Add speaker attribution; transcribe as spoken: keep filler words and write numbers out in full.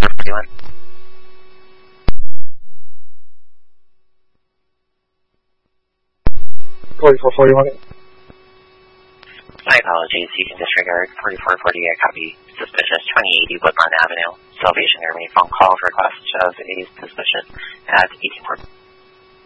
Speaker 1: forty-one.
Speaker 2: forty-four forty-one.
Speaker 1: My apologies, you can disregard forty-four forty-eight, copy. Suspicious, twenty eighty Woodlawn Avenue. Salvation Army phone call request of a suspicious at eighteen forty.